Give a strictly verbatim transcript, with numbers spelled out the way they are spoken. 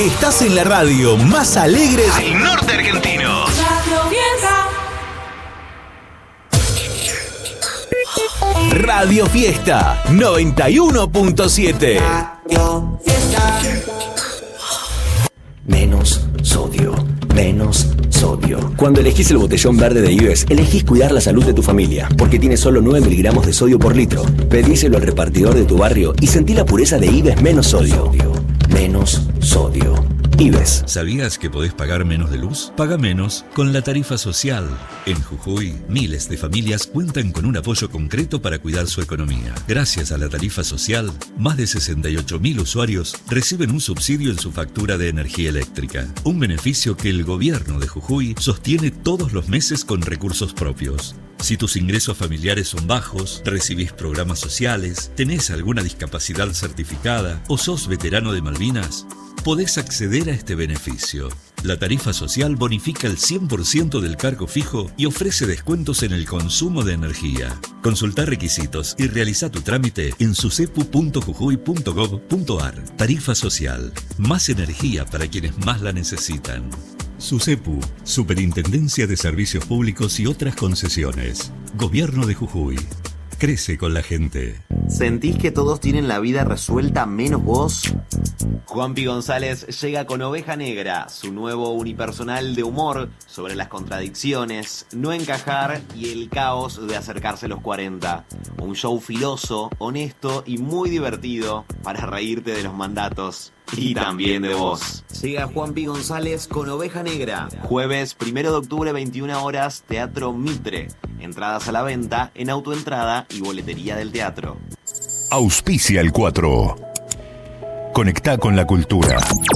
Estás en la radio más alegre del norte argentino. Radio Fiesta noventa y uno punto siete. Radio Fiesta. Menos sodio, menos sodio. Cuando elegís el botellón verde de Ives, elegís cuidar la salud de tu familia, porque tiene solo nueve miligramos de sodio por litro. Pedíselo al repartidor de tu barrio y sentí la pureza de Ives menos sodio. Menos sodio. Ives. ¿Sabías que podés pagar menos de luz? Paga menos con la tarifa social. En Jujuy, miles de familias cuentan con un apoyo concreto para cuidar su economía. Gracias a la tarifa social, más de sesenta y ocho mil usuarios reciben un subsidio en su factura de energía eléctrica. Un beneficio que el gobierno de Jujuy sostiene todos los meses con recursos propios. Si tus ingresos familiares son bajos, recibís programas sociales, tenés alguna discapacidad certificada o sos veterano de Malvinas, podés acceder a este beneficio. La tarifa social bonifica el cien por ciento del cargo fijo y ofrece descuentos en el consumo de energía. Consultá requisitos y realizá tu trámite en sucepu punto jujuy punto gob punto ar. Tarifa social. Más energía para quienes más la necesitan. SUCEPU, Superintendencia de Servicios Públicos y otras concesiones. Gobierno de Jujuy. Crece con la gente. ¿Sentís que todos tienen la vida resuelta menos vos? Juanpi González llega con Oveja Negra, su nuevo unipersonal de humor sobre las contradicciones, no encajar y el caos de acercarse a los cuarenta. Un show filoso, honesto y muy divertido para reírte de los mandatos. Y también de vos. Llega Juanpi González con Oveja Negra. Jueves primero de octubre, veintiuna horas, Teatro Mitre. Entradas a la venta en Autoentrada y boletería del teatro. Auspicia el cuatro. Conectá con la cultura.